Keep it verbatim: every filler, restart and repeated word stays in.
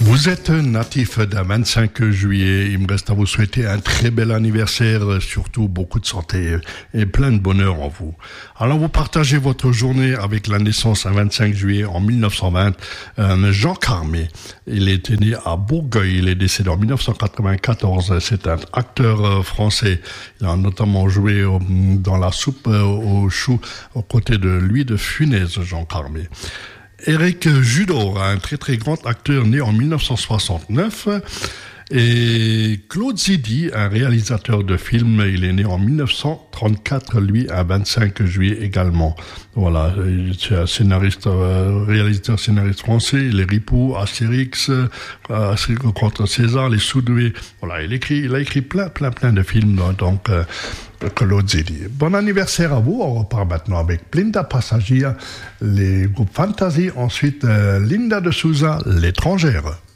Vous êtes natif d'un vingt-cinq juillet. Il me reste à vous souhaiter un très bel anniversaire, surtout beaucoup de santé et plein de bonheur en vous. Alors, vous partagez votre journée avec la naissance un vingt-cinq juillet en mille neuf cent vingt. Euh, Jean Carmé, il était né à Bourgueil, il est décédé en mille neuf cent quatre-vingt-quatorze. C'est un acteur français. Il a notamment joué au, dans La soupe aux choux aux côtés de Louis de Funès, Jean Carmé. Éric Judor, un très très grand acteur né en mille neuf cent soixante-neuf, et Claude Zidi, un réalisateur de films, il est né en mille neuf cent trente-quatre, lui, un vingt-cinq juillet également. Voilà, c'est un scénariste, euh, réalisateur scénariste français, Les Ripoux, Astérix, euh, Astérix contre César, Les Soudoués. Voilà, il écrit, il a écrit plein plein plein de films, donc. Euh, Claude Zidi. Bon anniversaire à vous. On repart maintenant avec Blinda Passagier, les groupes Fantasy, ensuite euh, Linda de Souza, L'étrangère.